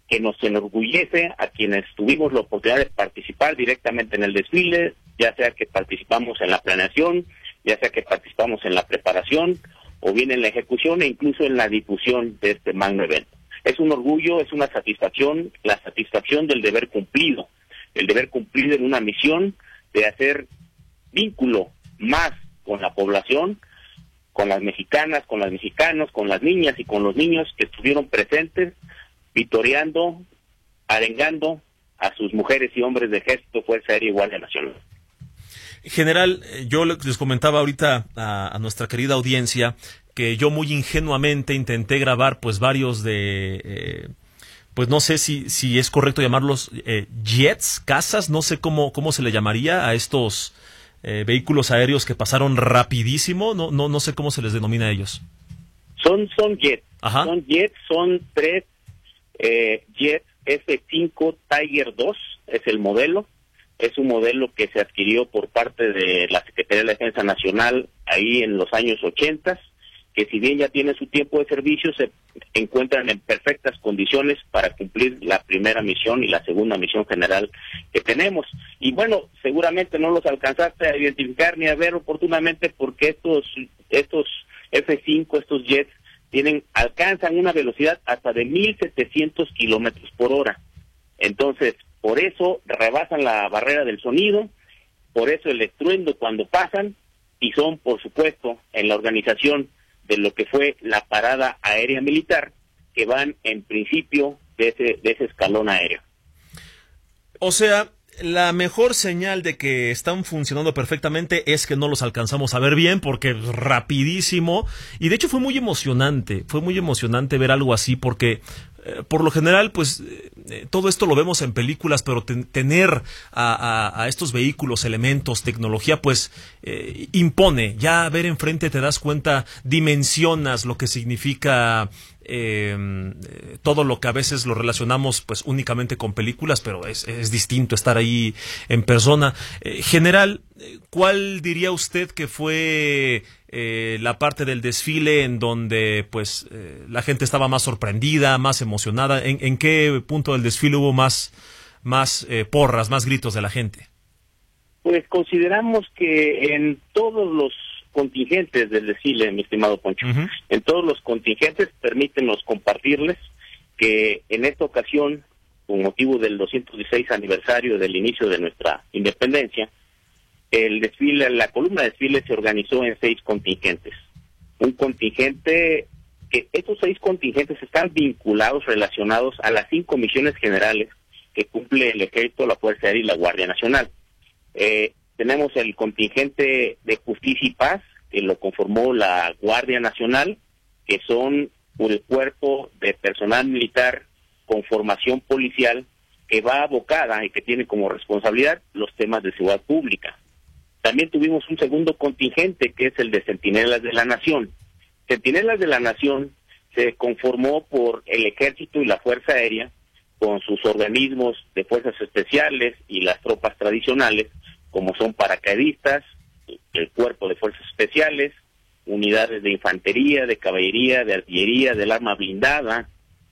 que nos enorgullece a quienes tuvimos la oportunidad de participar directamente en el desfile, ya sea que participamos en la planeación, ya sea que participamos en la preparación, o bien en la ejecución e incluso en la difusión de este magno evento. Es un orgullo, es una satisfacción, la satisfacción del deber cumplido, el deber cumplido en una misión de hacer vínculo más con la población, con las mexicanas, con los mexicanos, con las niñas y con los niños que estuvieron presentes, vitoreando, arengando a sus mujeres y hombres de Ejército, Fuerza Aérea y Guardia Nacional. General, yo les comentaba ahorita a nuestra querida audiencia que yo muy ingenuamente intenté grabar pues varios de... pues no sé si es correcto llamarlos jets, cazas, no sé cómo se le llamaría a estos vehículos aéreos que pasaron rapidísimo, no sé cómo se les denomina a ellos. Son jets. Ajá. Son 3 jets F-5 Tiger 2, es el modelo. Es un modelo que se adquirió por parte de la Secretaría de la Defensa Nacional ahí en los años 80, que si bien ya tiene su tiempo de servicio, se encuentran en perfectas condiciones para cumplir la primera misión y la segunda misión general que tenemos. Y bueno, seguramente no los alcanzaste a identificar ni a ver oportunamente porque estos F-5, estos jets, alcanzan una velocidad hasta de 1,700 kilómetros por hora. Entonces, por eso rebasan la barrera del sonido, por eso el estruendo cuando pasan, y son, por supuesto, en la organización de lo que fue la parada aérea militar, que van en principio de ese escalón aéreo. O sea, la mejor señal de que están funcionando perfectamente es que no los alcanzamos a ver bien porque es rapidísimo, y de hecho fue muy emocionante ver algo así porque por lo general pues todo esto lo vemos en películas, pero tener a estos vehículos, elementos, tecnología pues impone, ya ver enfrente te das cuenta, dimensionas lo que significa todo lo que a veces lo relacionamos pues únicamente con películas, pero es distinto estar ahí en persona. General, ¿cuál diría usted que fue la parte del desfile en donde pues la gente estaba más sorprendida, más emocionada? ¿En qué punto del desfile hubo más porras, más gritos de la gente? Pues consideramos que en todos los contingentes del desfile, mi estimado Poncho, en todos los contingentes, permítenos compartirles que en esta ocasión, con motivo del 216 aniversario del inicio de nuestra independencia, el desfile, la columna de desfile se organizó en 6 contingentes. Un contingente, que estos 6 contingentes están vinculados, relacionados a las 5 misiones generales que cumple el Ejército, la Fuerza Aérea y la Guardia Nacional. Tenemos el contingente de Justicia y Paz, que lo conformó la Guardia Nacional, que son el cuerpo de personal militar con formación policial que va abocada y que tiene como responsabilidad los temas de seguridad pública. También tuvimos un segundo contingente, que es el de Centinelas de la Nación. Centinelas de la Nación se conformó por el Ejército y la Fuerza Aérea, con sus organismos de fuerzas especiales y las tropas tradicionales, como son paracaidistas, el Cuerpo de Fuerzas Especiales, unidades de infantería, de caballería, de artillería, del arma blindada,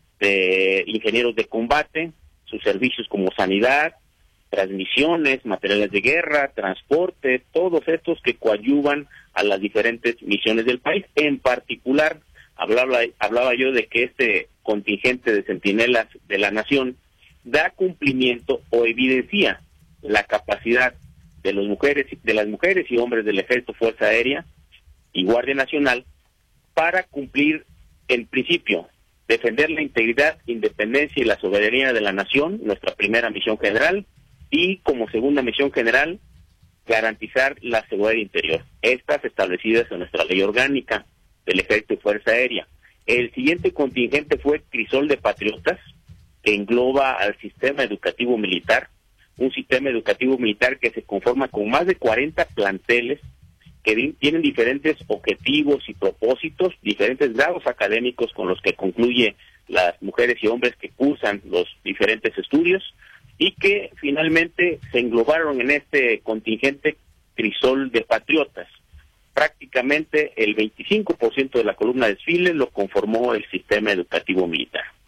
de ingenieros de combate, sus servicios como sanidad, transmisiones, materiales de guerra, transporte, todos estos que coadyuvan a las diferentes misiones del país. En particular, hablaba yo de que este contingente de Centinelas de la Nación da cumplimiento o evidencia la capacidad de las mujeres y hombres del Ejército, Fuerza Aérea y Guardia Nacional para cumplir, en principio, defender la integridad, independencia y la soberanía de la nación, nuestra primera misión general, y como segunda misión general, garantizar la seguridad interior, estas establecidas en nuestra ley orgánica del Ejército y Fuerza Aérea. El siguiente contingente fue Crisol de Patriotas, que engloba al sistema educativo militar, un sistema educativo militar que se conforma con más de 40 planteles que tienen diferentes objetivos y propósitos, diferentes grados académicos con los que concluye las mujeres y hombres que cursan los diferentes estudios, y que finalmente se englobaron en este contingente Crisol de Patriotas. Prácticamente el 25% de la columna de desfile lo conformó el sistema educativo militar.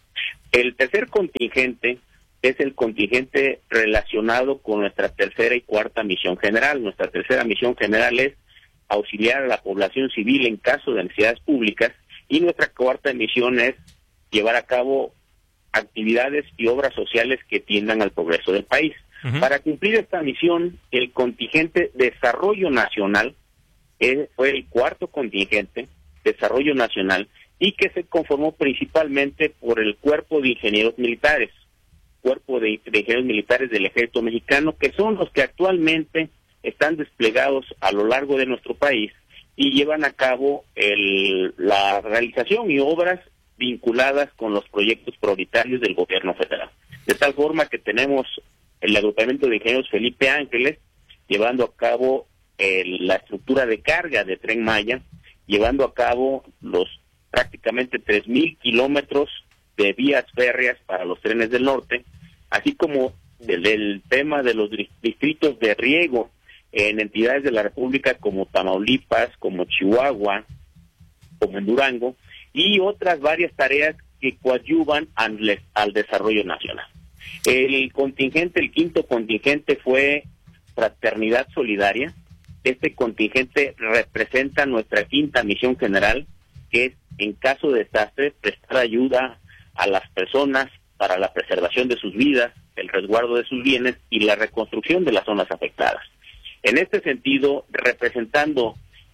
El tercer contingente es el contingente relacionado con nuestra tercera y cuarta misión general. Nuestra tercera misión general es auxiliar a la población civil en caso de necesidades públicas, y nuestra cuarta misión es llevar a cabo actividades y obras sociales que tiendan al progreso del país. Para cumplir esta misión, el contingente Desarrollo Nacional fue el cuarto contingente, Desarrollo Nacional, y que se conformó principalmente por el Cuerpo de Ingenieros Militares, Cuerpo de Ingenieros Militares del Ejército Mexicano, que son los que actualmente están desplegados a lo largo de nuestro país y llevan a cabo la realización y obras vinculadas con los proyectos prioritarios del gobierno federal. De tal forma que tenemos el agrupamiento de ingenieros Felipe Ángeles llevando a cabo la estructura de carga de Tren Maya, llevando a cabo los prácticamente 3,000 kilómetros de vías férreas para los trenes del norte, así como del tema de los distritos de riego en entidades de la República como Tamaulipas, como Chihuahua, como en Durango, y otras varias tareas que coadyuvan al desarrollo nacional. El quinto contingente fue Fraternidad Solidaria. Este contingente representa nuestra quinta misión general, que es, en caso de desastre, prestar ayuda a las personas para la preservación de sus vidas, el resguardo de sus bienes y la reconstrucción de las zonas afectadas. En este sentido, representando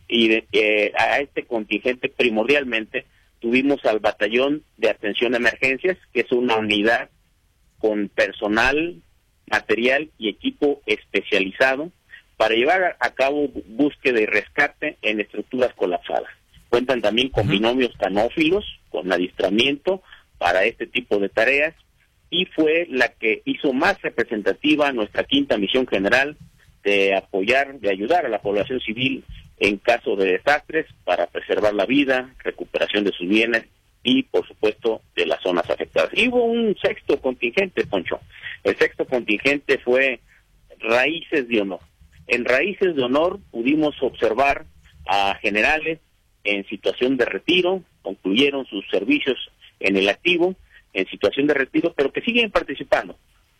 a este contingente primordialmente, tuvimos al Batallón de Atención a Emergencias, que es una unidad con personal, material y equipo especializado para llevar a cabo búsqueda y rescate en estructuras colapsadas. Cuentan también con binomios canófilos, con adiestramiento para este tipo de tareas, y fue la que hizo más representativa nuestra quinta misión general de ayudar a la población civil en caso de desastres para preservar la vida, recuperación de sus bienes y, por supuesto, de las zonas afectadas. Y hubo un sexto contingente, Poncho. El sexto contingente fue Raíces de Honor. En Raíces de Honor pudimos observar a generales en situación de retiro, concluyeron sus servicios en el activo, en situación de retiro, pero que siguen participando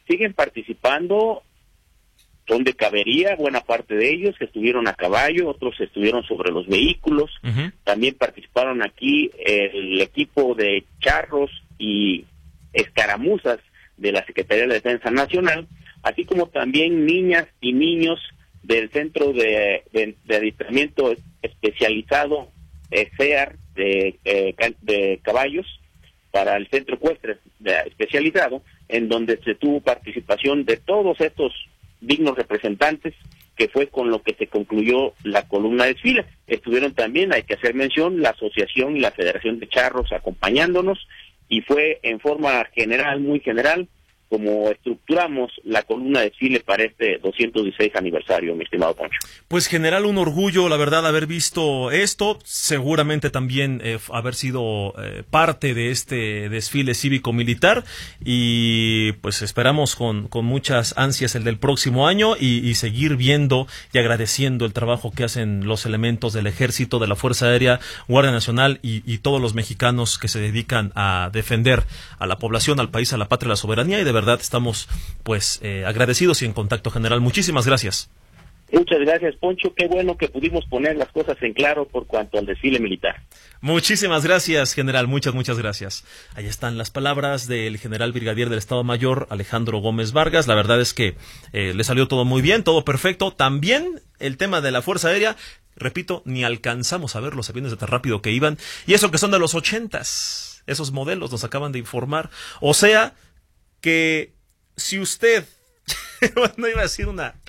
donde cabería buena parte de ellos, que estuvieron a caballo, otros estuvieron sobre los vehículos, también participaron aquí el equipo de charros y escaramuzas de la Secretaría de Defensa Nacional, así como también niñas y niños del Centro de Adiestramiento Especializado CEAR de caballos para el Centro Ecuestre especializado, en donde se tuvo participación de todos estos dignos representantes, que fue con lo que se concluyó la columna de desfile. Estuvieron también, hay que hacer mención, la Asociación y la Federación de Charros acompañándonos, y fue en forma general, muy general, como estructuramos la columna de desfile para este 216 aniversario, mi estimado Poncho. Pues, general, un orgullo, la verdad, haber visto esto, seguramente también haber sido parte de este desfile cívico-militar, y pues esperamos con muchas ansias el del próximo año y seguir viendo y agradeciendo el trabajo que hacen los elementos del Ejército, de la Fuerza Aérea, Guardia Nacional y todos los mexicanos que se dedican a defender a la población, al país, a la patria, a la soberanía, y de verdad estamos pues agradecidos y en contacto, general. Muchísimas gracias. Muchas gracias, Poncho. Qué bueno que pudimos poner las cosas en claro por cuanto al desfile militar. Muchísimas gracias, general. Muchas gracias. Ahí están las palabras del general brigadier del Estado Mayor, Alejandro Gómez Vargas. La verdad es que le salió todo muy bien, todo perfecto. También el tema de la Fuerza Aérea, repito, ni alcanzamos a ver los aviones de tan rápido que iban. Y eso que son de los 80s. Esos modelos nos acaban de informar. O sea que si usted no iba a decir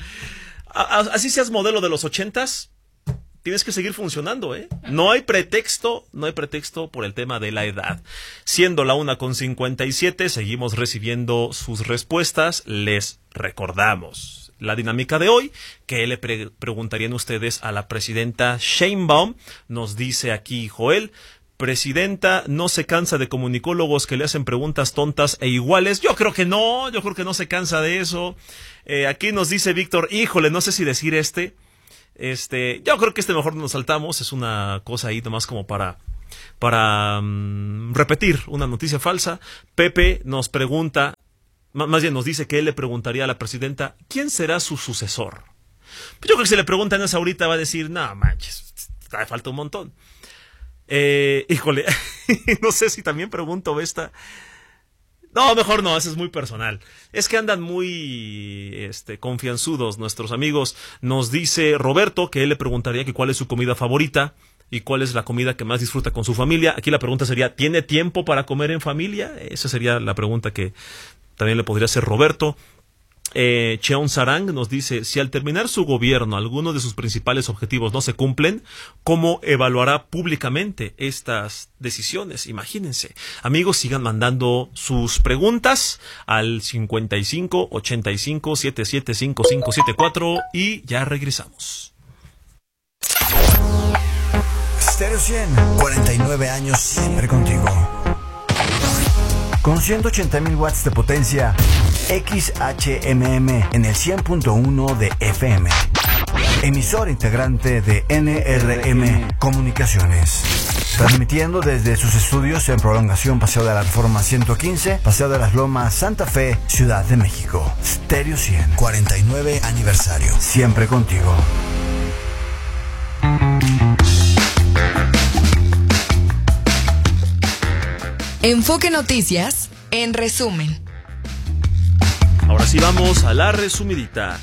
así seas modelo de los 80s, tienes que seguir funcionando, No hay pretexto por el tema de la edad. Siendo la 1:57, seguimos recibiendo sus respuestas. Les recordamos la dinámica de hoy, que le preguntarían ustedes a la presidenta Sheinbaum. Nos dice aquí Joel: presidenta, ¿no se cansa de comunicólogos que le hacen preguntas tontas e iguales? Yo creo que no se cansa de eso. Aquí nos dice Víctor, híjole, no sé si decir yo creo que mejor nos saltamos, es una cosa ahí nomás como para para repetir una noticia falsa. Pepe nos pregunta, más bien nos dice que él le preguntaría a la presidenta, ¿quién será su sucesor? Pues yo creo que si le preguntan eso ahorita va a decir, no manches, falta un montón. Híjole, no sé si también pregunto esta. No, mejor no, eso es muy personal. Es que andan muy confianzudos nuestros amigos. Nos dice Roberto que él le preguntaría que cuál es su comida favorita y cuál es la comida que más disfruta con su familia. Aquí la pregunta sería, ¿tiene tiempo para comer en familia? Esa sería la pregunta que también le podría hacer Roberto. Cheon Sarang nos dice, si al terminar su gobierno algunos de sus principales objetivos no se cumplen, ¿cómo evaluará públicamente estas decisiones? Imagínense. Amigos, sigan mandando sus preguntas al 55 85 77 5574 y ya regresamos. Stereo 100, 49 años siempre contigo. Con 180,000 watts de potencia, XHMM en el 100.1 de FM. Emisor integrante de NRM Comunicaciones. Transmitiendo desde sus estudios en Prolongación Paseo de la Reforma 115, Paseo de las Lomas, Santa Fe, Ciudad de México. Stereo 100, 49 aniversario. Siempre contigo. Enfoque Noticias, en resumen. Ahora sí vamos a la resumidita.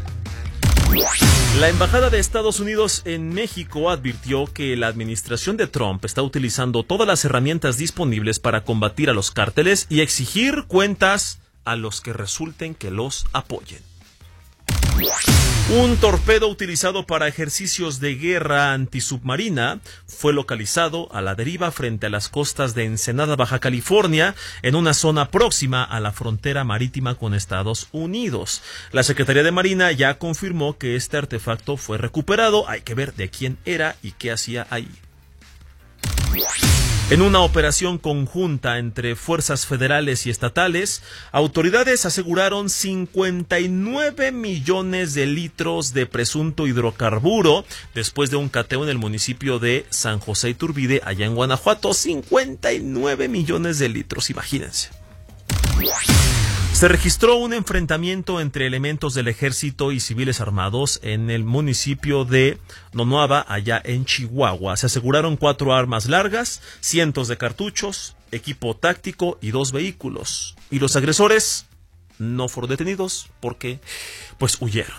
La Embajada de Estados Unidos en México advirtió que la administración de Trump está utilizando todas las herramientas disponibles para combatir a los cárteles y exigir cuentas a los que resulten que los apoyen. Un torpedo utilizado para ejercicios de guerra antisubmarina fue localizado a la deriva frente a las costas de Ensenada, Baja California, en una zona próxima a la frontera marítima con Estados Unidos. La Secretaría de Marina ya confirmó que este artefacto fue recuperado. Hay que ver de quién era y qué hacía ahí. En una operación conjunta entre fuerzas federales y estatales, autoridades aseguraron 59 millones de litros de presunto hidrocarburo después de un cateo en el municipio de San José Iturbide, allá en Guanajuato. 59 millones de litros, imagínense. Se registró un enfrentamiento entre elementos del ejército y civiles armados en el municipio de Nonuaba, allá en Chihuahua. Se aseguraron 4 armas largas, cientos de cartuchos, equipo táctico y 2 vehículos. Y los agresores no fueron detenidos porque, pues, huyeron.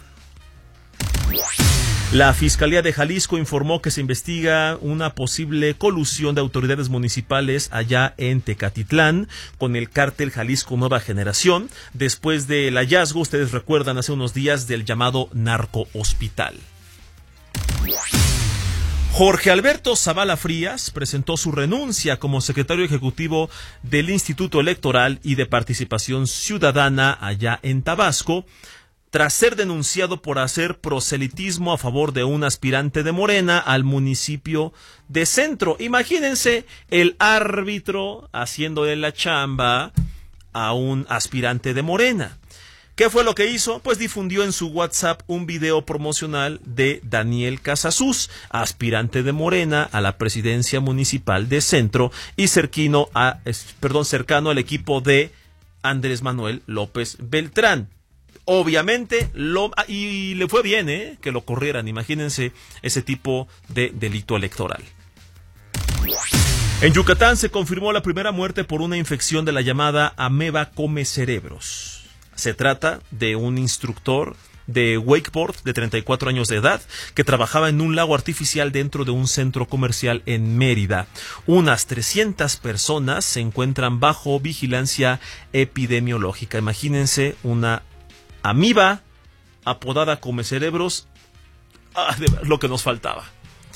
La Fiscalía de Jalisco informó que se investiga una posible colusión de autoridades municipales allá en Tecatitlán con el cártel Jalisco Nueva Generación, después del hallazgo, ustedes recuerdan, hace unos días, del llamado narcohospital. Jorge Alberto Zavala Frías presentó su renuncia como secretario ejecutivo del Instituto Electoral y de Participación Ciudadana allá en Tabasco, tras ser denunciado por hacer proselitismo a favor de un aspirante de Morena al municipio de Centro. Imagínense el árbitro haciéndole la chamba a un aspirante de Morena. ¿Qué fue lo que hizo? Pues difundió en su WhatsApp un video promocional de Daniel Casasus, aspirante de Morena a la presidencia municipal de Centro y cercano al equipo de Andrés Manuel López Beltrán. Obviamente, y le fue bien, que lo corrieran. Imagínense ese tipo de delito electoral. En Yucatán se confirmó la primera muerte por una infección de la llamada ameba come cerebros. Se trata de un instructor de wakeboard de 34 años de edad que trabajaba en un lago artificial dentro de un centro comercial en Mérida. Unas 300 personas se encuentran bajo vigilancia epidemiológica. Imagínense una amiba apodada come cerebros. Lo que nos faltaba.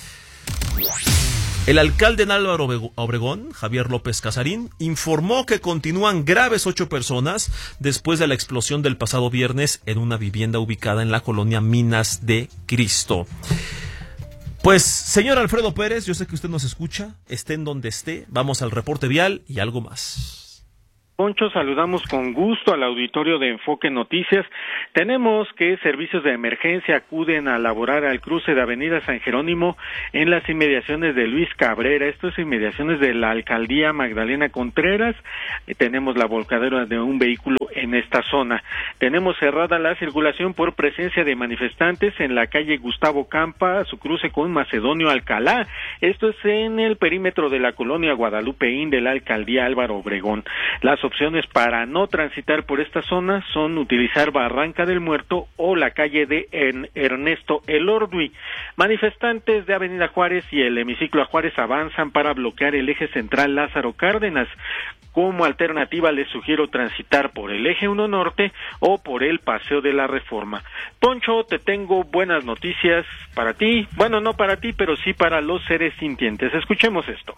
El alcalde en Álvaro Obregón, Javier López Casarín, informó que continúan graves 8 personas después de la explosión del pasado viernes en una vivienda ubicada en la colonia Minas de Cristo. Pues, señor Alfredo Pérez, yo sé que usted nos escucha, esté en donde esté, vamos al reporte vial y algo más. Poncho, saludamos con gusto al auditorio de Enfoque Noticias. Tenemos que servicios de emergencia acuden a laborar al cruce de Avenida San Jerónimo en las inmediaciones de Luis Cabrera. Esto es inmediaciones de la Alcaldía Magdalena Contreras. Tenemos la volcadera de un vehículo en esta zona. Tenemos cerrada la circulación por presencia de manifestantes en la calle Gustavo Campa, a su cruce con Macedonio Alcalá. Esto es en el perímetro de la colonia Guadalupeín de la Alcaldía Álvaro Obregón. Las opciones para no transitar por esta zona son utilizar Barranca del Muerto o la calle de Ernesto Elordui. Manifestantes de Avenida Juárez y el hemiciclo a Juárez avanzan para bloquear el eje central Lázaro Cárdenas. Como alternativa les sugiero transitar por el eje 1 Norte o por el Paseo de la Reforma. Poncho, te tengo buenas noticias para ti. Bueno, no para ti, pero sí para los seres sintientes. Escuchemos esto.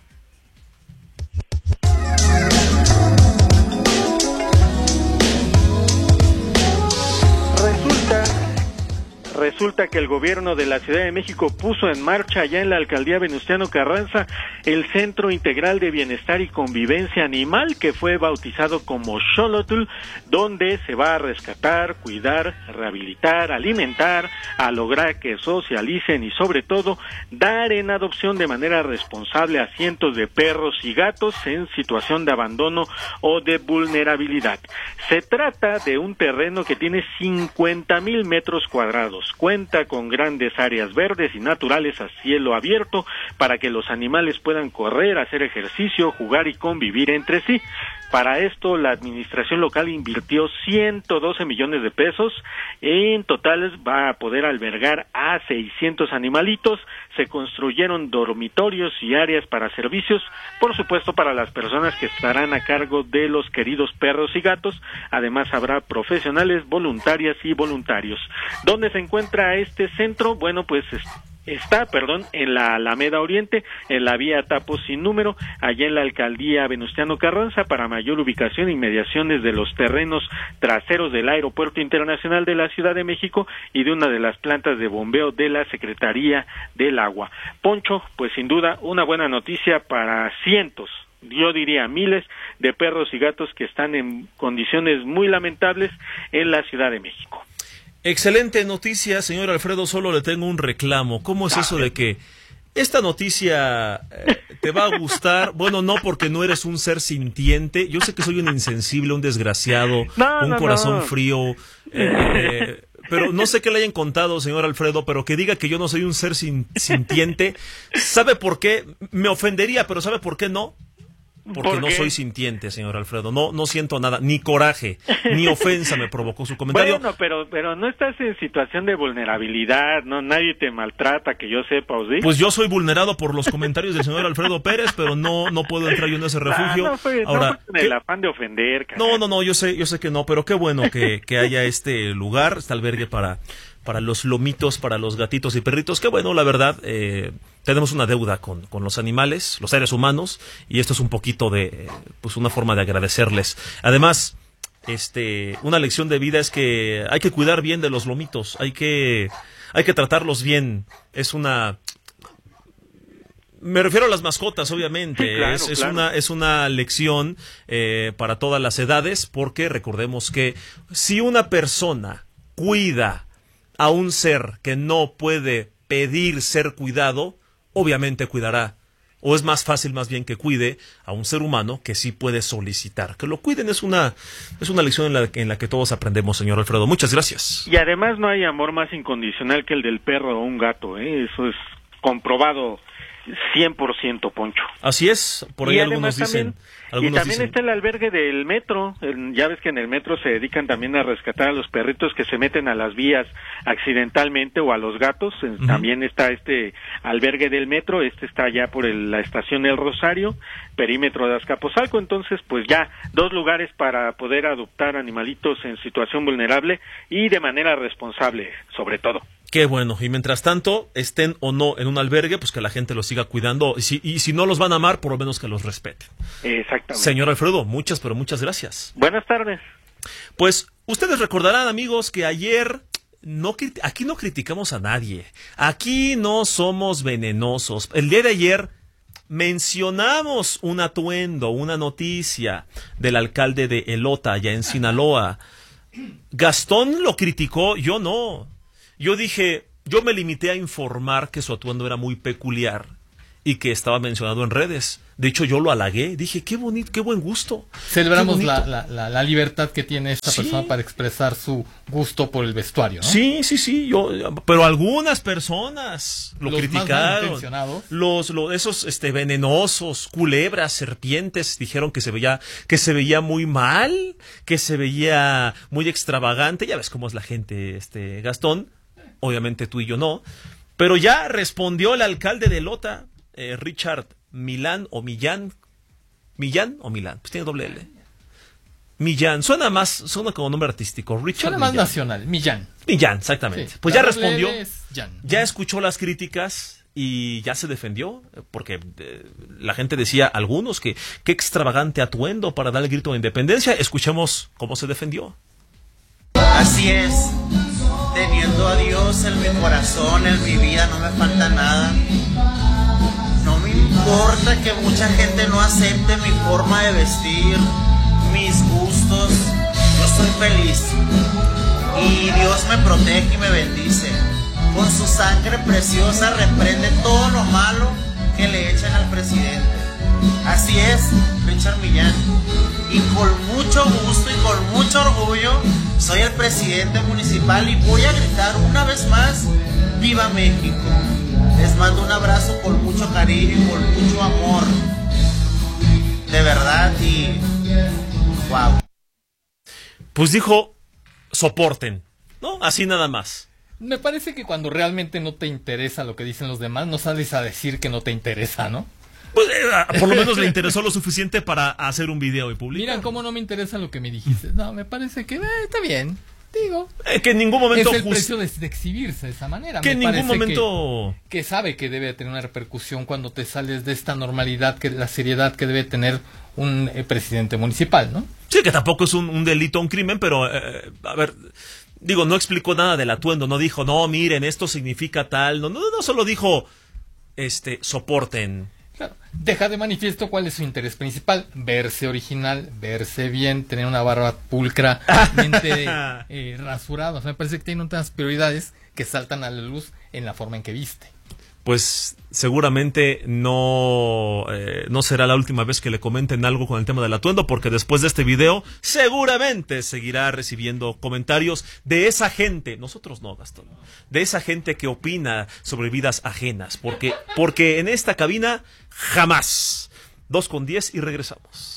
Resulta que el gobierno de la Ciudad de México puso en marcha allá en la alcaldía Venustiano Carranza el Centro Integral de Bienestar y Convivencia Animal, que fue bautizado como Xolotl, donde se va a rescatar, cuidar, rehabilitar, alimentar, a lograr que socialicen y sobre todo dar en adopción de manera responsable a cientos de perros y gatos en situación de abandono o de vulnerabilidad. Se trata de un terreno que tiene 50,000 metros cuadrados. Cuenta con grandes áreas verdes y naturales a cielo abierto para que los animales puedan correr, hacer ejercicio, jugar y convivir entre sí. Para esto, la administración local invirtió 112 millones de pesos. En total va a poder albergar a 600 animalitos. Se construyeron dormitorios y áreas para servicios, por supuesto para las personas que estarán a cargo de los queridos perros y gatos. Además habrá profesionales, voluntarias y voluntarios. ¿Dónde se encuentra este centro? Bueno, pues está en la Alameda Oriente, en la vía Tapo sin número, allá en la alcaldía Venustiano Carranza. Para mayor ubicación e inmediaciones de los terrenos traseros del Aeropuerto Internacional de la Ciudad de México y de una de las plantas de bombeo de la Secretaría del Agua. Poncho, pues sin duda una buena noticia para cientos, yo diría miles de perros y gatos que están en condiciones muy lamentables en la Ciudad de México. Excelente noticia, señor Alfredo, solo le tengo un reclamo. ¿Cómo es eso de que esta noticia te va a gustar? Bueno, no, porque no eres un ser sintiente. Yo sé que soy un insensible, un desgraciado, un corazón frío, pero no sé qué le hayan contado, señor Alfredo, pero que diga que yo no soy un ser sintiente. ¿Sabe por qué? Me ofendería, pero ¿sabe por qué no? Porque no soy sintiente, señor Alfredo. No siento nada, ni coraje, ni ofensa me provocó su comentario. Bueno, pero no estás en situación de vulnerabilidad, no, nadie te maltrata, que yo sepa, ¿o sí? Pues yo soy vulnerado por los comentarios del señor Alfredo Pérez, pero no puedo entrar yo en ese refugio. No fue con el afán de ofender. No, yo sé que no, pero qué bueno que haya este lugar, este albergue para los lomitos, para los gatitos y perritos. Qué bueno, la verdad, tenemos una deuda con los animales, los seres humanos, y esto es un poquito de, pues una forma de agradecerles. Además, una lección de vida es que hay que cuidar bien de los lomitos, hay que tratarlos bien. Me refiero a las mascotas, obviamente. Sí, claro, es una lección para todas las edades, porque recordemos que si una persona cuida a un ser que no puede pedir ser cuidado, obviamente cuidará. O es más fácil más bien que cuide a un ser humano que sí puede solicitar. Que lo cuiden es una lección en la que todos aprendemos, señor Alfredo. Muchas gracias. Y además no hay amor más incondicional que el del perro o un gato, ¿eh? Eso es comprobado 100%, Poncho. Así es, por ahí algunos dicen. Y también está el albergue del metro. Ya ves que en el metro se dedican también a rescatar a los perritos que se meten a las vías accidentalmente o a los gatos. También está este albergue del metro. Está allá por la estación El Rosario, perímetro de Azcapotzalco. Entonces, pues ya 2 lugares para poder adoptar animalitos en situación vulnerable y de manera responsable, sobre todo. Qué bueno, y mientras tanto, estén o no en un albergue, pues que la gente los siga cuidando, y si no los van a amar, por lo menos que los respeten. Exactamente. Señor Alfredo, muchas gracias. Buenas tardes. Pues, ustedes recordarán, amigos, que ayer aquí no criticamos a nadie, aquí no somos venenosos. El día de ayer mencionamos un atuendo, una noticia del alcalde de Elota, allá en Sinaloa. Gastón lo criticó, yo no. Yo me limité a informar que su atuendo era muy peculiar y que estaba mencionado en redes. De hecho, yo lo halagué. Dije, qué bonito, qué buen gusto. Celebramos la libertad que tiene esta persona para expresar su gusto por el vestuario, ¿no? Sí. Pero algunas personas lo criticaron. Esos venenosos, culebras, serpientes, dijeron que se veía muy mal, que se veía muy extravagante. Ya ves cómo es la gente, Gastón. Obviamente tú y yo no. Pero ya respondió el alcalde de Elota, Richard Millán, pues tiene doble L. Millán, suena como nombre artístico. Richard suena más nacional, Millán, exactamente. Sí, pues ya respondió, ya escuchó las críticas y ya se defendió, porque la gente decía, algunos, que qué extravagante atuendo para dar el grito de independencia. Escuchemos cómo se defendió. Así es, teniendo a Dios en mi corazón, en mi vida, no me falta nada. No me importa que mucha gente no acepte mi forma de vestir, mis gustos. Yo soy feliz y Dios me protege y me bendice. Con su sangre preciosa reprende todo lo malo que le echan al presidente. Así es, Richard Millán. Y con mucho gusto y con mucho orgullo soy el presidente municipal y voy a gritar una vez más, ¡Viva México! Les mando un abrazo con mucho cariño y con mucho amor. De verdad y... ¡wow! Pues dijo, soporten, ¿no? Así nada más. Me parece que cuando realmente no te interesa lo que dicen los demás, no sales a decir que no te interesa, ¿no? Pues, por lo menos le interesó lo suficiente para hacer un video y publicar. Miran cómo no me interesa lo que me dijiste. No, me parece que está bien. Digo, que en ningún momento es el precio de exhibirse de esa manera. Que en ningún momento que sabe que debe tener una repercusión cuando te sales de esta normalidad, la seriedad que debe tener un presidente municipal, ¿no? Sí, que tampoco es un delito, un crimen, pero a ver, digo, no explicó nada del atuendo, no dijo, no, miren, esto significa tal, no solo dijo, soporten. Claro, deja de manifiesto cuál es su interés principal: verse original, verse bien, tener una barba pulcra, mente rasurada. O sea, me parece que tiene otras prioridades que saltan a la luz en la forma en que viste. Pues seguramente no será la última vez que le comenten algo con el tema del atuendo, porque después de este video seguramente seguirá recibiendo comentarios de esa gente, nosotros no, Gastón, de esa gente que opina sobre vidas ajenas, porque en esta cabina jamás. 2:10 y regresamos.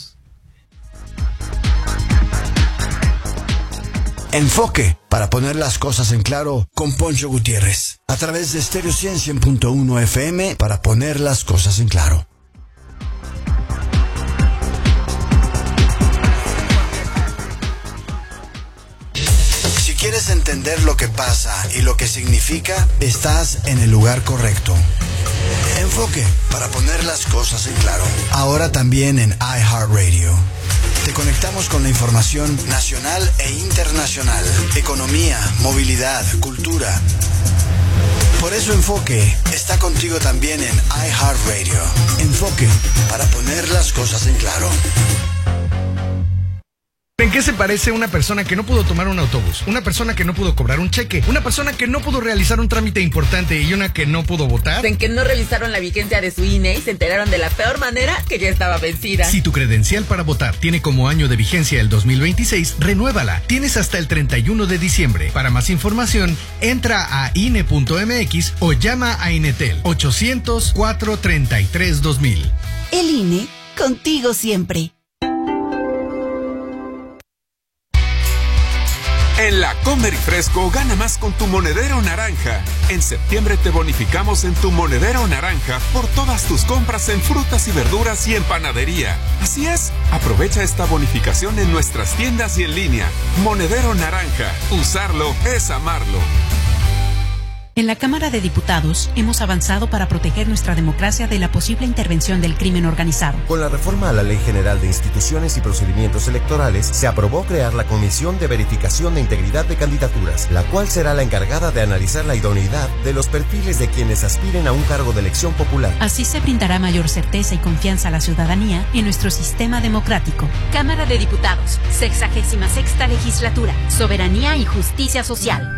Enfoque, para poner las cosas en claro, con Poncho Gutiérrez, a través de Stereo 100.1 FM, para poner las cosas en claro. Si quieres entender lo que pasa y lo que significa, estás en el lugar correcto. Enfoque, para poner las cosas en claro. Ahora también en iHeartRadio. Te conectamos con la información nacional e internacional, economía, movilidad, cultura. Por eso Enfoque está contigo también en iHeartRadio. Enfoque, para poner las cosas en claro. ¿En qué se parece una persona que no pudo tomar un autobús? Una persona que no pudo cobrar un cheque, una persona que no pudo realizar un trámite importante y una que no pudo votar. En que no revisaron la vigencia de su INE y se enteraron de la peor manera, que ya estaba vencida. Si tu credencial para votar tiene como año de vigencia el 2026, renuévala. Tienes hasta el 31 de diciembre. Para más información, entra a INE.mx o llama a Inetel 800-433-2000. El INE, contigo siempre. En la Comer y Fresco gana más con tu monedero naranja. En septiembre te bonificamos en tu monedero naranja por todas tus compras en frutas y verduras y en panadería. Así es, aprovecha esta bonificación en nuestras tiendas y en línea. Monedero naranja, usarlo es amarlo. En la Cámara de Diputados hemos avanzado para proteger nuestra democracia de la posible intervención del crimen organizado. Con la reforma a la Ley General de Instituciones y Procedimientos Electorales, se aprobó crear la Comisión de Verificación de Integridad de Candidaturas, la cual será la encargada de analizar la idoneidad de los perfiles de quienes aspiren a un cargo de elección popular. Así se brindará mayor certeza y confianza a la ciudadanía en nuestro sistema democrático. Cámara de Diputados, 66ª Legislatura, Soberanía y Justicia Social.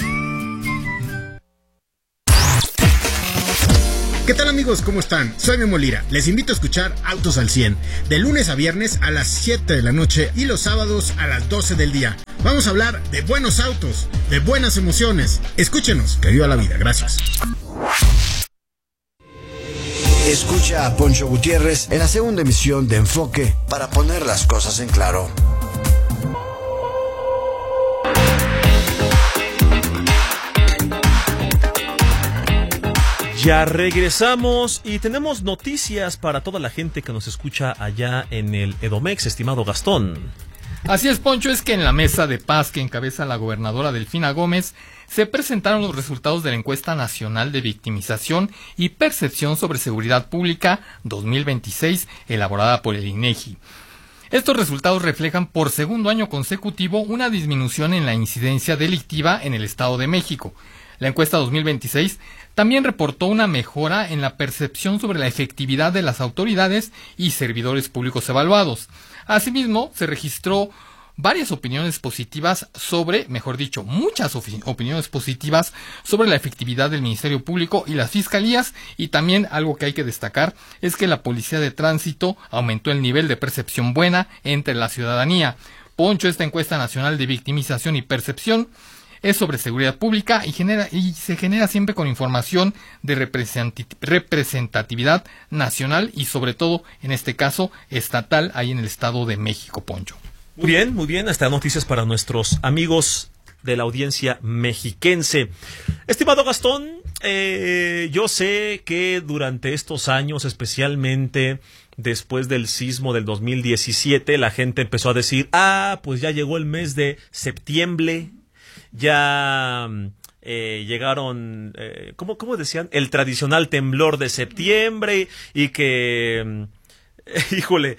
¿Qué tal, amigos? ¿Cómo están? Soy Memo Lira. Les invito a escuchar Autos al 100, de lunes a viernes a las 7 de la noche y los sábados a las 12 del día. Vamos a hablar de buenos autos, de buenas emociones. Escúchenos, que viva la vida. Gracias. Escucha a Poncho Gutiérrez en la segunda emisión de Enfoque para poner las cosas en claro. Ya regresamos y tenemos noticias para toda la gente que nos escucha allá en el Edomex, estimado Gastón. Así es, Poncho, es que en la mesa de paz que encabeza la gobernadora Delfina Gómez se presentaron los resultados de la encuesta nacional de victimización y percepción sobre seguridad pública 2026 elaborada por el INEGI. Estos resultados reflejan por segundo año consecutivo una disminución en la incidencia delictiva en el Estado de México. La encuesta 2026 también reportó una mejora en la percepción sobre la efectividad de las autoridades y servidores públicos evaluados. Asimismo, se registró varias opiniones positivas muchas opiniones positivas sobre la efectividad del Ministerio Público y las fiscalías, y también algo que hay que destacar es que la Policía de Tránsito aumentó el nivel de percepción buena entre la ciudadanía. Poncho, esta encuesta nacional de victimización y percepción es sobre seguridad pública y se genera siempre con información de representatividad nacional y sobre todo, en este caso, estatal, ahí en el Estado de México, Poncho. Muy bien, hasta noticias para nuestros amigos de la audiencia mexiquense. Estimado Gastón, yo sé que durante estos años, especialmente después del sismo del 2017, la gente empezó a decir, pues ya llegó el mes de septiembre, ya llegaron, ¿cómo decían? El tradicional temblor de septiembre y que, híjole,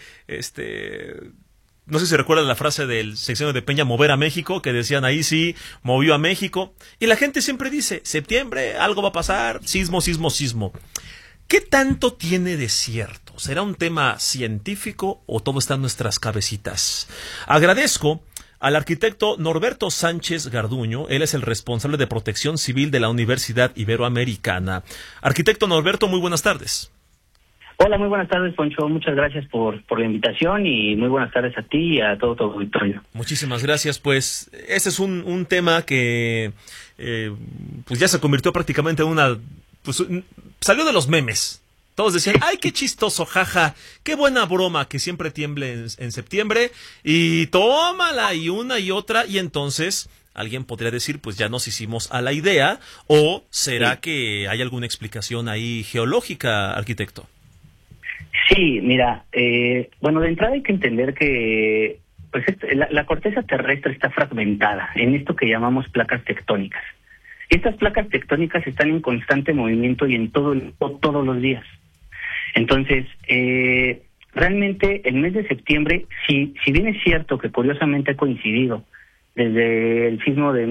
no sé si recuerdan la frase del sexenio de Peña, mover a México, que decían ahí sí, movió a México. Y la gente siempre dice, septiembre, algo va a pasar, sismo. ¿Qué tanto tiene de cierto? ¿Será un tema científico o todo está en nuestras cabecitas? Agradezco al arquitecto Norberto Sánchez Garduño. Él es el responsable de Protección Civil de la Universidad Iberoamericana. Arquitecto Norberto, muy buenas tardes. Hola, muy buenas tardes, Poncho. Muchas gracias por la invitación y muy buenas tardes a ti y a todo tu auditorio. Muchísimas gracias. Pues ese es un tema que pues ya se convirtió prácticamente en salió de los memes. Todos decían, ¡ay, qué chistoso, jaja! ¡Qué buena broma que siempre tiemble en septiembre! Y tómala, y una y otra, y entonces alguien podría decir, pues ya nos hicimos a la idea, o ¿será que hay alguna explicación ahí geológica, arquitecto? Sí, mira, de entrada hay que entender que pues la corteza terrestre está fragmentada en esto que llamamos placas tectónicas. Estas placas tectónicas están en constante movimiento y en todos los días. Entonces, realmente el mes de septiembre, si bien es cierto que curiosamente ha coincidido desde el sismo de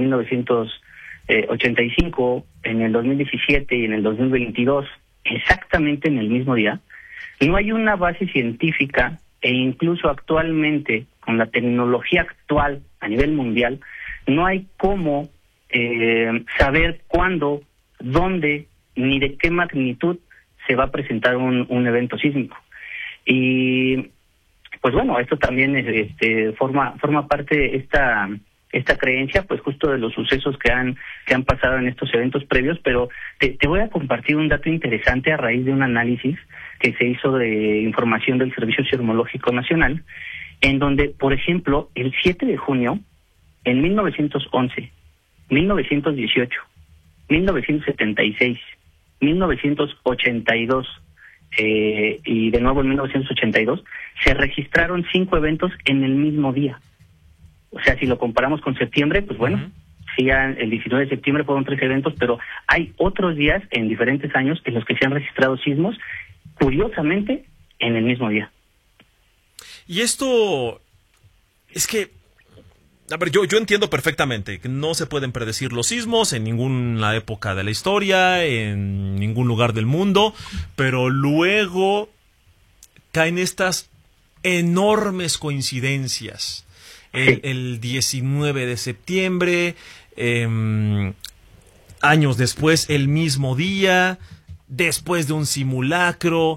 1985, en el 2017 y en el 2022, exactamente en el mismo día, no hay una base científica e incluso actualmente, con la tecnología actual a nivel mundial, no hay cómo saber cuándo, dónde, ni de qué magnitud se va a presentar un evento sísmico. Y pues bueno, esto también forma parte de esta creencia, pues justo de los sucesos que han pasado en estos eventos previos, pero te voy a compartir un dato interesante a raíz de un análisis que se hizo de información del Servicio Sismológico Nacional, en donde, por ejemplo, el 7 de junio, en 1911, 1918, 1976, 1982 y de nuevo en 1982, se registraron 5 eventos en el mismo día. O sea, si lo comparamos con septiembre, pues bueno, sí, el 19 de septiembre fueron 3 eventos, pero hay otros días en diferentes años en los que se han registrado sismos, curiosamente, en el mismo día. Y esto es que, a ver, yo entiendo perfectamente que no se pueden predecir los sismos en ninguna época de la historia, en ningún lugar del mundo, pero luego caen estas enormes coincidencias. El 19 de septiembre, años después, el mismo día, después de un simulacro,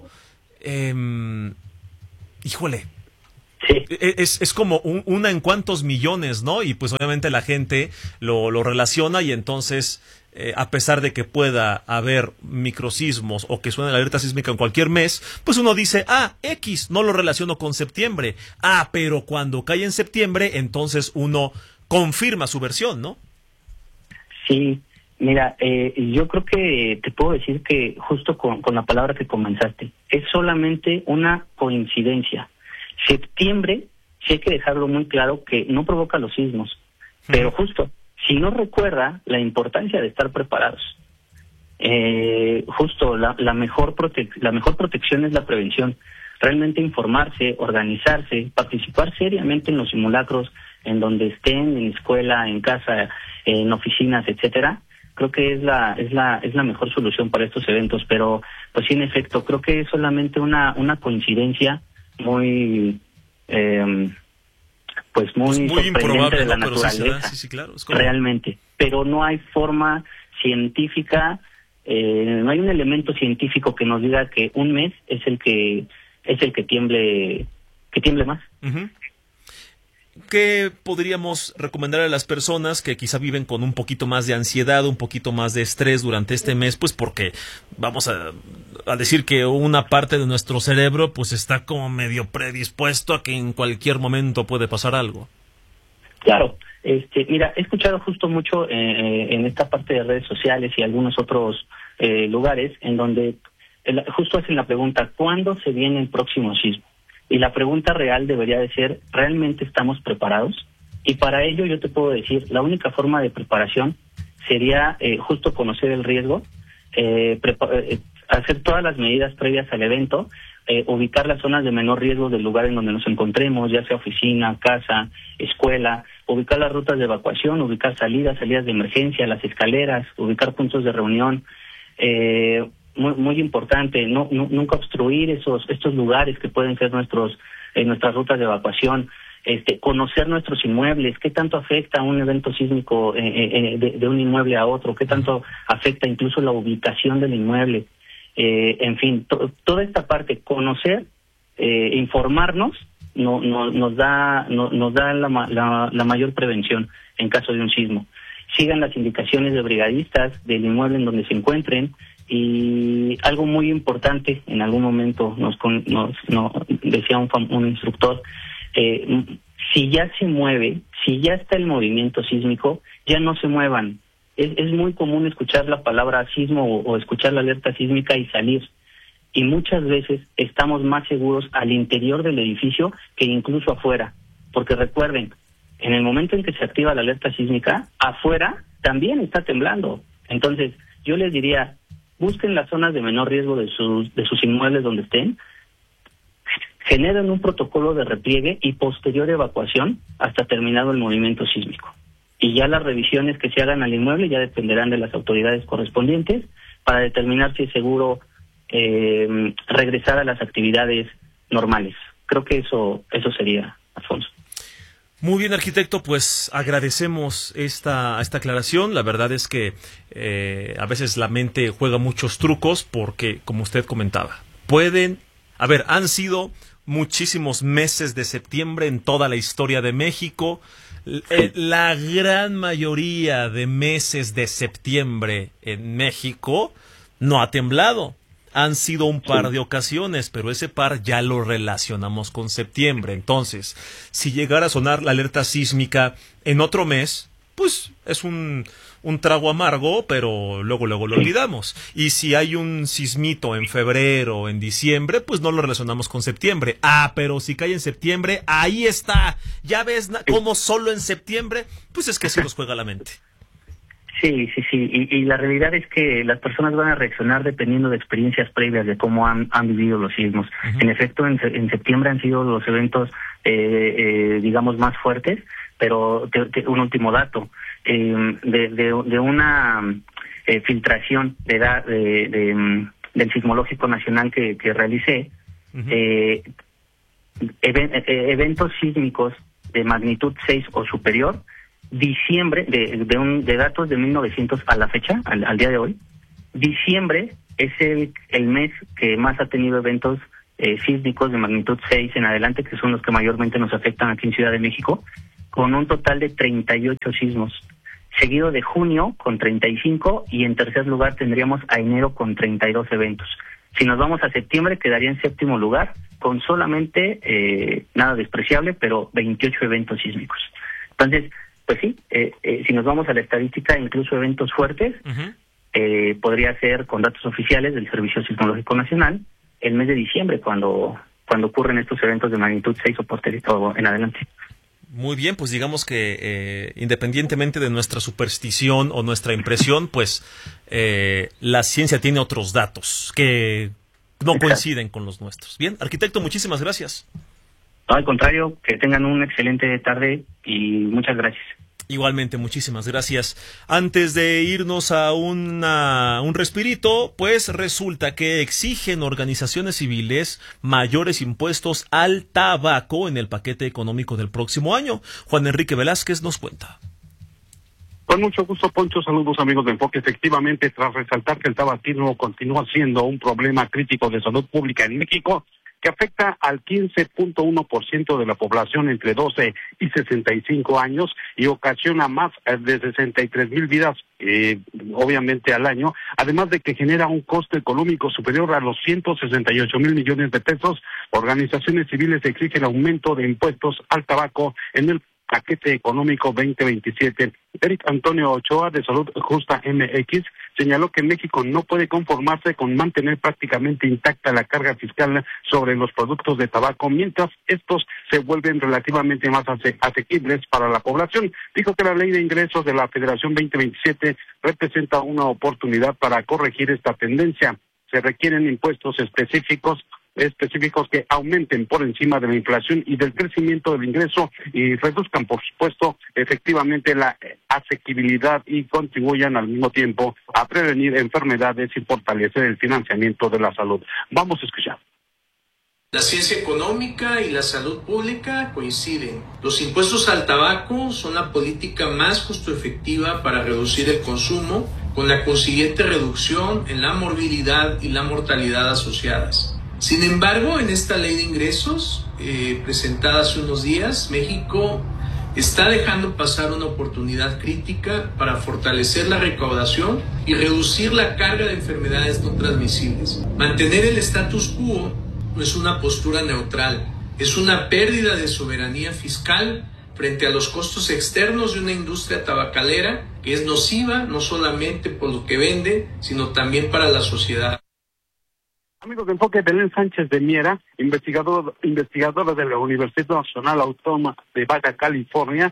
híjole. Sí. Es como una en cuantos millones, ¿no? Y pues obviamente la gente lo relaciona y entonces, a pesar de que pueda haber microsismos o que suene la alerta sísmica en cualquier mes, pues uno dice, X, no lo relaciono con septiembre. Pero cuando cae en septiembre, entonces uno confirma su versión, ¿no? Sí, mira, yo creo que te puedo decir que justo con la palabra que comenzaste, es solamente una coincidencia. Septiembre, sí hay que dejarlo muy claro que no provoca los sismos, pero justo, si no recuerda la importancia de estar preparados. Justo, la mejor protección es la prevención. Realmente informarse, organizarse, participar seriamente en los simulacros, en donde estén, en escuela, en casa, en oficinas, etcétera. Creo que es la mejor solución para estos eventos, pero pues sí, en efecto, creo que es solamente una coincidencia muy muy sorprendente de la naturaleza, sí, claro, realmente, pero no hay forma científica, no hay un elemento científico que nos diga que un mes es el que tiemble más. Uh-huh. ¿Qué podríamos recomendar a las personas que quizá viven con un poquito más de ansiedad, un poquito más de estrés durante este mes? Pues porque vamos a decir que una parte de nuestro cerebro pues está como medio predispuesto a que en cualquier momento puede pasar algo. Claro, mira, he escuchado justo mucho en esta parte de redes sociales y algunos otros lugares en donde justo hacen la pregunta, ¿cuándo se viene el próximo sismo? Y la pregunta real debería de ser, ¿realmente estamos preparados? Y para ello yo te puedo decir, la única forma de preparación sería justo conocer el riesgo, hacer todas las medidas previas al evento, ubicar las zonas de menor riesgo del lugar en donde nos encontremos, ya sea oficina, casa, escuela, ubicar las rutas de evacuación, ubicar salidas de emergencia, las escaleras, ubicar puntos de reunión, muy importante, nunca obstruir estos lugares que pueden ser nuestras rutas de evacuación, conocer nuestros inmuebles, qué tanto afecta un evento sísmico de un inmueble a otro, qué tanto afecta incluso la ubicación del inmueble, en fin, toda esta parte, conocer, informarnos, nos da la mayor prevención en caso de un sismo. Sigan las indicaciones de brigadistas del inmueble en donde se encuentren. Y algo muy importante, en algún momento nos decía un instructor, si ya se mueve, si ya está el movimiento sísmico, ya no se muevan. Es muy común escuchar la palabra sismo o escuchar la alerta sísmica y salir. Y muchas veces estamos más seguros al interior del edificio que incluso afuera. Porque recuerden, en el momento en que se activa la alerta sísmica, afuera también está temblando. Entonces, yo les diría, busquen las zonas de menor riesgo de sus inmuebles donde estén, generen un protocolo de repliegue y posterior evacuación hasta terminado el movimiento sísmico. Y ya las revisiones que se hagan al inmueble ya dependerán de las autoridades correspondientes para determinar si es seguro regresar a las actividades normales. Creo que eso sería, Alfonso. Muy bien, arquitecto, pues agradecemos esta aclaración. La verdad es que a veces la mente juega muchos trucos porque, como usted comentaba, han sido muchísimos meses de septiembre en toda la historia de México. La gran mayoría de meses de septiembre en México no ha temblado. Han sido un par de ocasiones, pero ese par ya lo relacionamos con septiembre. Entonces, si llegara a sonar la alerta sísmica en otro mes, pues es un trago amargo, pero luego lo olvidamos. Y si hay un sismito en febrero o en diciembre, pues no lo relacionamos con septiembre. Pero si cae en septiembre, ahí está. Ya ves cómo solo en septiembre, pues es que así nos juega la mente. Sí. Y la realidad es que las personas van a reaccionar dependiendo de experiencias previas de cómo han vivido los sismos. Uh-huh. En efecto, en septiembre han sido los eventos, digamos, más fuertes, pero un último dato. De una filtración del Sismológico Nacional que realicé, uh-huh. Eventos sísmicos de magnitud 6 o superior, diciembre, de datos de 1900 a la fecha, al día de hoy, diciembre es el mes que más ha tenido eventos sísmicos de magnitud 6 en adelante, que son los que mayormente nos afectan aquí en Ciudad de México, con un total de 38 sismos, seguido de junio con 35, y en tercer lugar tendríamos a enero con 32 eventos. Si nos vamos a septiembre, quedaría en séptimo lugar, con solamente, nada despreciable, pero 28 eventos sísmicos. Entonces, pues sí, si nos vamos a la estadística, incluso eventos fuertes, uh-huh. Podría ser, con datos oficiales del Servicio Sismológico Nacional, el mes de diciembre, cuando ocurren estos eventos de magnitud 6 o en adelante. Muy bien, pues digamos que independientemente de nuestra superstición o nuestra impresión, pues la ciencia tiene otros datos que no coinciden con los nuestros. Bien, arquitecto, muchísimas gracias. No, al contrario, que tengan una excelente tarde y muchas gracias. Igualmente, muchísimas gracias. Antes de irnos a un respirito, pues resulta que exigen organizaciones civiles mayores impuestos al tabaco en el paquete económico del próximo año. Juan Enrique Velázquez nos cuenta. Con mucho gusto, Poncho. Saludos, amigos de Enfoque. Efectivamente, tras resaltar que el tabaquismo continúa siendo un problema crítico de salud pública en México, que afecta al 15.1% de la población entre 12 y 65 años y ocasiona más de 63,000 vidas, obviamente al año, además de que genera un costo económico superior a los 168,000 millones de pesos. Organizaciones civiles exigen aumento de impuestos al tabaco en el paquete económico 2027. Eric Antonio Ochoa, de Salud Justa MX, señaló que México no puede conformarse con mantener prácticamente intacta la carga fiscal sobre los productos de tabaco, mientras estos se vuelven relativamente más asequibles para la población. Dijo que la Ley de Ingresos de la Federación 2027 representa una oportunidad para corregir esta tendencia. Se requieren impuestos específicos que aumenten por encima de la inflación y del crecimiento del ingreso y reduzcan, por supuesto, efectivamente la asequibilidad y contribuyan al mismo tiempo a prevenir enfermedades y fortalecer el financiamiento de la salud. Vamos a escuchar. La ciencia económica y la salud pública coinciden. Los impuestos al tabaco son la política más costo efectiva para reducir el consumo, con la consiguiente reducción en la morbilidad y la mortalidad asociadas. Sin embargo, en esta ley de ingresos presentada hace unos días, México está dejando pasar una oportunidad crítica para fortalecer la recaudación y reducir la carga de enfermedades no transmisibles. Mantener el status quo no es una postura neutral, es una pérdida de soberanía fiscal frente a los costos externos de una industria tabacalera que es nociva no solamente por lo que vende, sino también para la sociedad. Amigos de Enfoque, Belén Sánchez de Miera, investigadora de la Universidad Nacional Autónoma de Baja California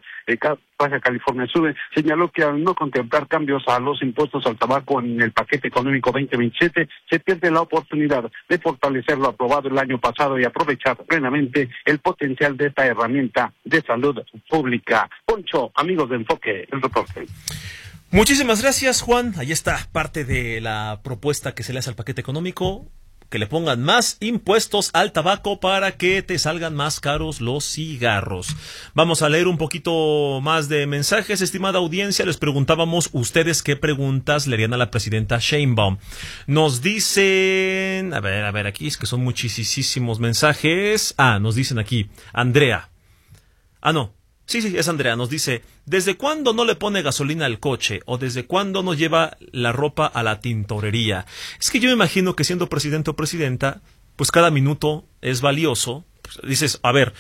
Sur, señaló que al no contemplar cambios a los impuestos al tabaco en el paquete económico 2027, se pierde la oportunidad de fortalecer lo aprobado el año pasado y aprovechar plenamente el potencial de esta herramienta de salud pública. Poncho, amigos de Enfoque, el reporte. Muchísimas gracias, Juan. Ahí está parte de la propuesta que se le hace al paquete económico. Que le pongan más impuestos al tabaco para que te salgan más caros los cigarros. Vamos a leer un poquito más de mensajes. Estimada audiencia, les preguntábamos ustedes qué preguntas le harían a la presidenta Sheinbaum. Nos dicen, a ver, aquí es que son muchísimos mensajes. Nos dicen aquí, Andrea. Sí, es Andrea, nos dice, ¿desde cuándo no le pone gasolina al coche? ¿O desde cuándo no lleva la ropa a la tintorería? Es que yo me imagino que siendo presidente o presidenta, pues cada minuto es valioso. Pues dices, a ver,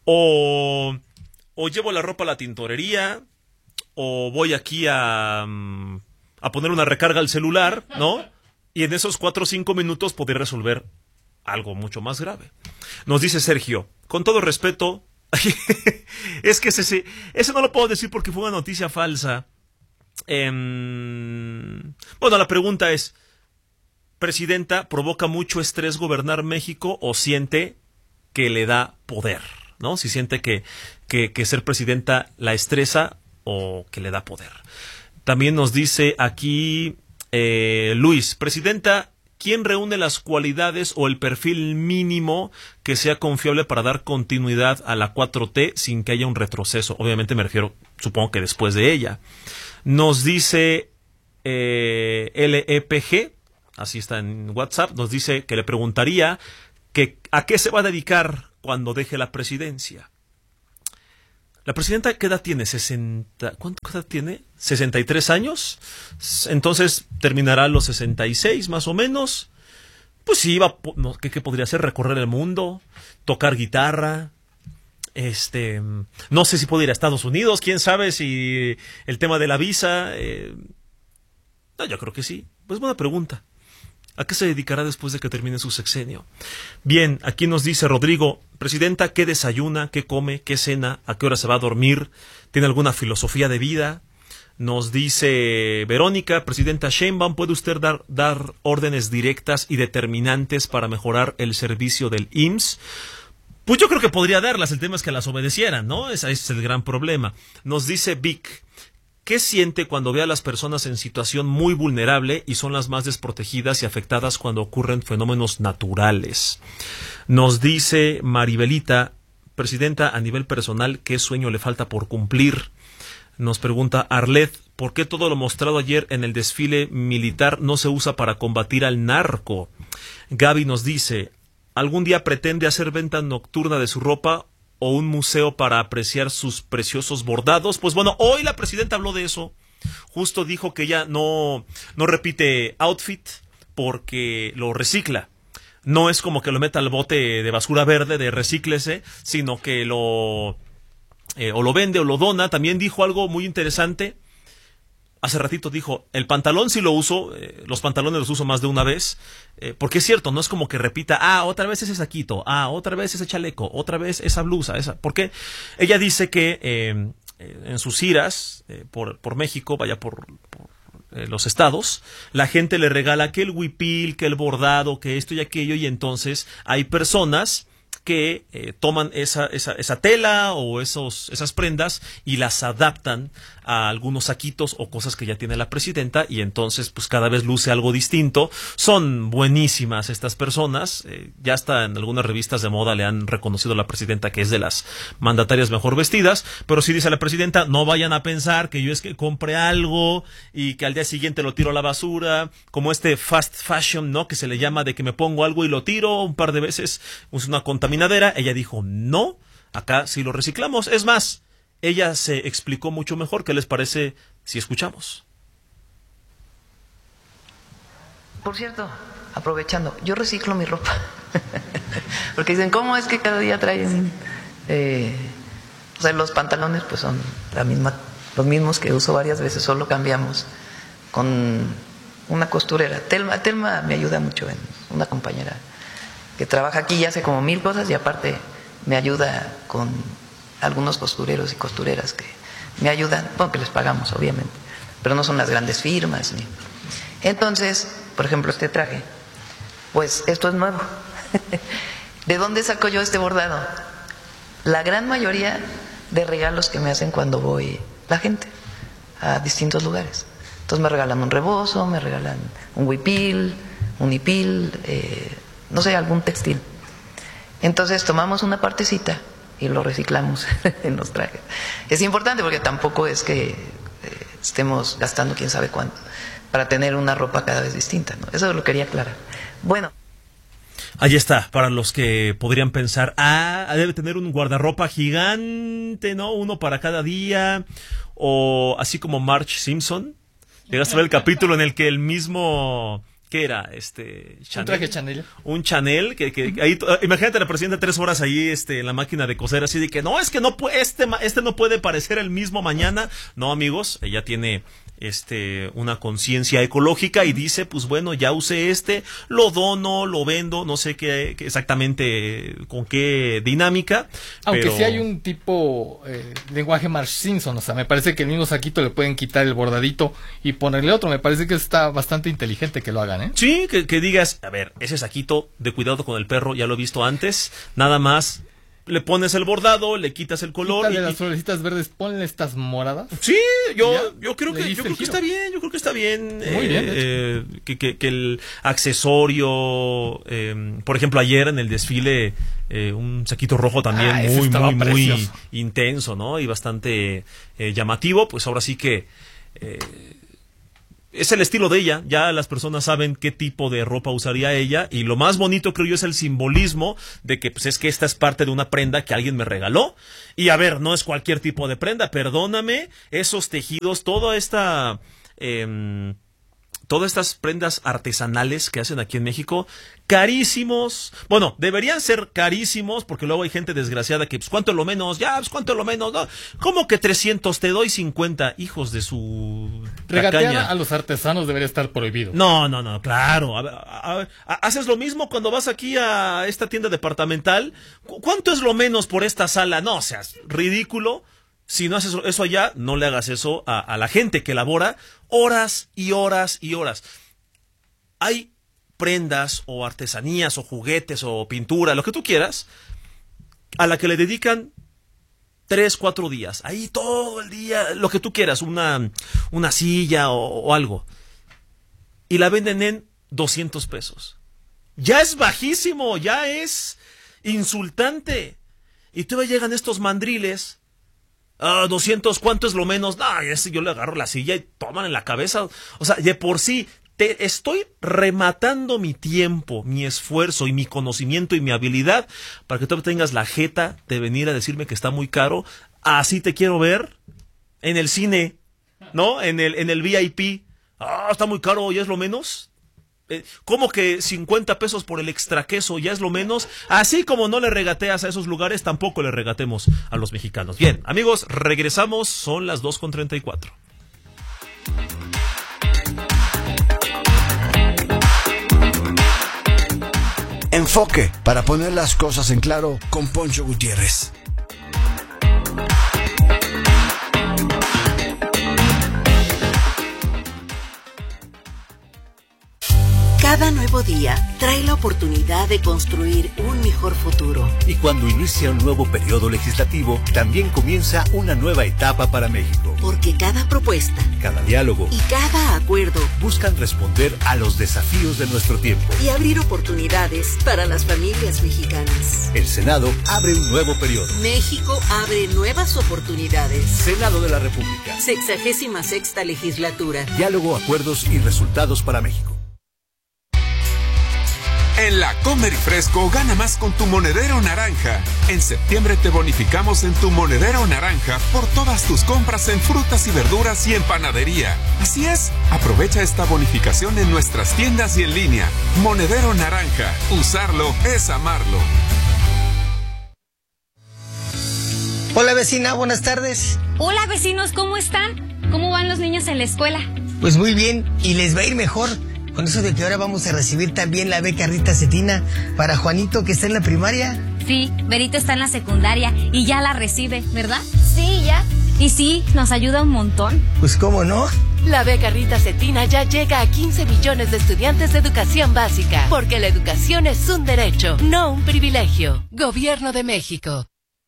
o llevo la ropa a la tintorería, o voy aquí a poner una recarga al celular, ¿no? Y en esos 4 o 5 minutos poder resolver algo mucho más grave. Nos dice Sergio, con todo respeto, es que ese no lo puedo decir porque fue una noticia falsa. Bueno, la pregunta es, presidenta, ¿provoca mucho estrés gobernar México o siente que le da poder? ¿No? Si siente que ser presidenta la estresa o que le da poder. También nos dice aquí Luis, presidenta, ¿quién reúne las cualidades o el perfil mínimo que sea confiable para dar continuidad a la 4T sin que haya un retroceso? Obviamente me refiero, supongo que después de ella. Nos dice LEPG, así está en WhatsApp, nos dice que le preguntaría que a qué se va a dedicar cuando deje la presidencia. La presidenta, ¿qué edad tiene? ¿Cuánta edad tiene? ¿63 años? Entonces terminará a los 66 más o menos. Pues sí, ¿qué podría hacer? Recorrer el mundo, tocar guitarra. No sé si puede ir a Estados Unidos, quién sabe si el tema de la visa. No, yo creo que sí. Pues buena pregunta. ¿A qué se dedicará después de que termine su sexenio? Bien, aquí nos dice Rodrigo, presidenta, ¿qué desayuna, qué come, qué cena, a qué hora se va a dormir? ¿Tiene alguna filosofía de vida? Nos dice Verónica, presidenta Sheinbaum, ¿puede usted dar órdenes directas y determinantes para mejorar el servicio del IMSS? Pues yo creo que podría darlas, el tema es que las obedecieran, ¿no? Ese es el gran problema. Nos dice Vic, ¿qué siente cuando ve a las personas en situación muy vulnerable y son las más desprotegidas y afectadas cuando ocurren fenómenos naturales? Nos dice Maribelita, presidenta, a nivel personal, ¿qué sueño le falta por cumplir? Nos pregunta Arlet, ¿por qué todo lo mostrado ayer en el desfile militar no se usa para combatir al narco? Gaby nos dice, ¿algún día pretende hacer venta nocturna de su ropa o un museo para apreciar sus preciosos bordados? Pues bueno, hoy la presidenta habló de eso. Justo dijo que ella no repite outfit porque lo recicla. No es como que lo meta al bote de basura verde de recíclese, sino que o lo vende o lo dona. También dijo algo muy interesante. Hace ratito dijo, el pantalón sí lo uso, los pantalones los uso más de una vez, porque es cierto, no es como que repita, otra vez ese saquito, otra vez ese chaleco, otra vez esa blusa, porque ella dice que en sus giras por México, por los estados, la gente le regala que el huipil, que el bordado, que esto y aquello, y entonces hay personas que toman esa tela o esas prendas y las adaptan a algunos saquitos o cosas que ya tiene la presidenta, y entonces pues cada vez luce algo distinto. Son buenísimas estas personas, ya hasta en algunas revistas de moda le han reconocido a la presidenta que es de las mandatarias mejor vestidas, pero sí dice la presidenta, no vayan a pensar que yo es que compre algo y que al día siguiente lo tiro a la basura, como fast fashion, ¿no? Que se le llama de que me pongo algo y lo tiro un par de veces, es una contaminadera. Ella dijo, no, acá sí lo reciclamos. Es más, ella se explicó mucho mejor. ¿Qué les parece si escuchamos? Por cierto, aprovechando, yo reciclo mi ropa. Porque dicen, ¿cómo es que cada día traen? Los pantalones pues son los mismos que uso varias veces, solo cambiamos con una costurera. Telma me ayuda mucho, una compañera que trabaja aquí y hace como 1000 cosas, y aparte me ayuda con algunos costureros y costureras que me ayudan, bueno, que les pagamos obviamente, pero no son las grandes firmas. Entonces, por ejemplo, este traje, pues esto es nuevo. ¿De dónde saco yo este bordado? La gran mayoría de regalos que me hacen cuando voy la gente a distintos lugares. Entonces me regalan un rebozo, me regalan un huipil, un hipil, no sé, algún textil. Entonces tomamos una partecita y lo reciclamos en los trajes. Es importante porque tampoco es que estemos gastando quién sabe cuánto para tener una ropa cada vez distinta, ¿no? Eso lo quería aclarar. Bueno. Ahí está, para los que podrían pensar, debe tener un guardarropa gigante, ¿no? Uno para cada día, o así como Marge Simpson. Llegaste a ver el capítulo en el que el mismo... ¿Qué era? Chanel. Un traje Chanel. Un Chanel, que ahí, imagínate a la presidenta 3 horas ahí, en la máquina de coser, así de que no, es que no puede, este no puede parecer el mismo mañana. No, amigos, ella tiene una conciencia ecológica y dice, pues bueno, ya usé lo dono, lo vendo, no sé qué exactamente con qué dinámica. Aunque pero... sí hay un tipo lenguaje Marge Simpson, o sea, me parece que el mismo saquito le pueden quitar el bordadito y ponerle otro, me parece que está bastante inteligente que lo hagan, ¿eh? Sí, que digas, a ver, ese saquito de cuidado con el perro, ya lo he visto antes, nada más le pones el bordado, le quitas el color. Quítale las florecitas verdes, ponle estas moradas. Sí, yo creo que está bien, yo creo que está bien. Muy bien. Que el accesorio, por ejemplo, ayer en el desfile, un saquito rojo también muy intenso, ¿no? Y bastante llamativo, pues ahora sí que es el estilo de ella, ya las personas saben qué tipo de ropa usaría ella, y lo más bonito creo yo es el simbolismo de que pues es que esta es parte de una prenda que alguien me regaló, y a ver, no es cualquier tipo de prenda, perdóname, esos tejidos, todas estas prendas artesanales que hacen aquí en México, carísimos. Bueno, deberían ser carísimos, porque luego hay gente desgraciada que, pues, ¿cuánto es lo menos? Ya, pues, ¿cuánto es lo menos? No, ¿cómo que 300? Te doy 50, hijos de su regatear tacaña. A los artesanos debería estar prohibido. No, claro. A ver, haces lo mismo cuando vas aquí a esta tienda departamental. ¿Cuánto es lo menos por esta sala? No, seas ridículo. Si no haces eso allá, no le hagas eso a la gente que elabora horas y horas y horas. Hay prendas o artesanías o juguetes o pintura, lo que tú quieras, a la que le dedican 3-4 días. Ahí todo el día, lo que tú quieras, una silla o algo. Y la venden en 200 pesos. Ya es bajísimo, ya es insultante. Y todavía llegan estos mandriles. 200, ¿cuánto es lo menos? No, yo le agarro la silla y toman en la cabeza. O sea, de por sí, te estoy rematando mi tiempo, mi esfuerzo y mi conocimiento y mi habilidad para que tú tengas la jeta de venir a decirme que está muy caro. Así te quiero ver en el cine, ¿no? En el VIP. Está muy caro, ¿ya es lo menos? ¿Cómo que 50 pesos por el extra queso ya es lo menos? Así como no le regateas a esos lugares, tampoco le regatemos a los mexicanos. Bien, amigos, regresamos, son las 2:34. Enfoque, para poner las cosas en claro, con Poncho Gutiérrez. Cada nuevo día trae la oportunidad de construir un mejor futuro. Y cuando inicia un nuevo periodo legislativo, también comienza una nueva etapa para México. Porque cada propuesta, cada diálogo y cada acuerdo buscan responder a los desafíos de nuestro tiempo y abrir oportunidades para las familias mexicanas. El Senado abre un nuevo periodo. México abre nuevas oportunidades. Senado de la República. 66ª legislatura. Diálogo, acuerdos y resultados para México. En la Comer y Fresco gana más con tu monedero naranja. En septiembre te bonificamos en tu monedero naranja por todas tus compras en frutas y verduras y en panadería. Así es, aprovecha esta bonificación en nuestras tiendas y en línea. Monedero naranja, usarlo es amarlo. Hola vecina, buenas tardes. Hola vecinos, ¿cómo están? ¿Cómo van los niños en la escuela? Pues muy bien, y les va a ir mejor. Con eso de que ahora vamos a recibir también la beca Rita Cetina para Juanito, que está en la primaria. Sí, Berito está en la secundaria y ya la recibe, ¿verdad? Sí, ya. Y sí, nos ayuda un montón. Pues cómo no. La beca Rita Cetina ya llega a 15 millones de estudiantes de educación básica, porque la educación es un derecho, no un privilegio. Gobierno de México.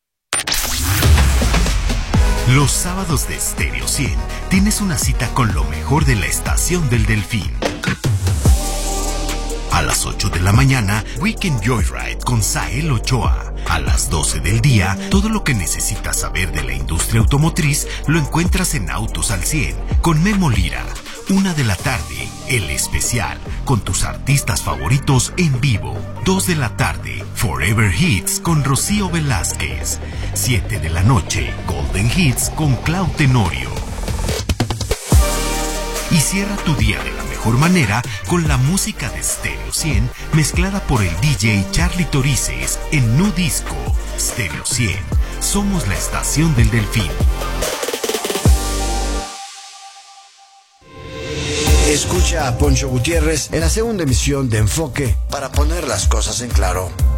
Los sábados de Stereo 100 tienes una cita con lo mejor de la Estación del Delfín. A las 8 de la mañana, Weekend Joyride con Sael Ochoa. A las 12 del día, todo lo que necesitas saber de la industria automotriz lo encuentras en Autos al 100 con Memo Lira. 1 de la tarde, El Especial, con tus artistas favoritos en vivo. 2 de la tarde, Forever Hits con Rocío Velázquez. 7 de la noche, Golden Hits con Clau Tenorio. Y cierra tu día de la mejor manera con la música de Stereo 100 mezclada por el DJ Charlie Torices en Nu Disco. Stereo 100, somos la estación del Delfín. Escucha a Poncho Gutiérrez en la segunda emisión de Enfoque para poner las cosas en claro.